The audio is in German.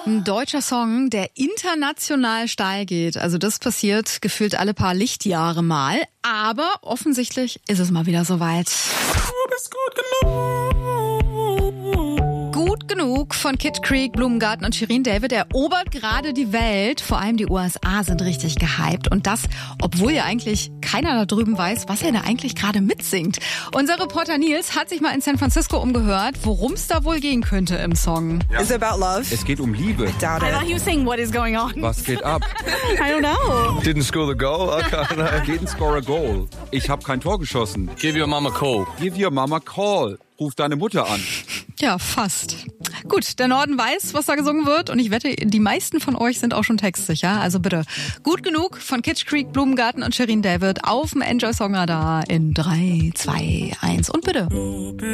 Ein deutscher Song, der international steil geht. Also das passiert gefühlt alle paar Lichtjahre mal. Aber offensichtlich ist es mal wieder soweit. Du bist gut genug. Gut genug von Kid Creek, Blumengarten und Shirin David erobert gerade die Welt. Vor allem die USA sind richtig gehypt. Und das, obwohl ja eigentlich keiner da drüben weiß, was er da eigentlich gerade mitsingt. Unser Reporter Nils hat sich mal in San Francisco umgehört, worum es da wohl gehen könnte im Song. Ja. Is it about love? Es geht um Liebe. I thought you saying what is going on. Was geht ab? I don't know. Didn't score the goal? Okay. Didn't score a goal. Ich habe kein Tor geschossen. Give your mama a call. Give your mama a call. Ruf deine Mutter an. Ja, fast. Gut, der Norden weiß, was da gesungen wird und ich wette, die meisten von euch sind auch schon textsicher. Also bitte, gut genug von Kid Creek, Blumengarten und Shirin David auf dem Enjoy Song Radar in 3, 2, 1 und bitte.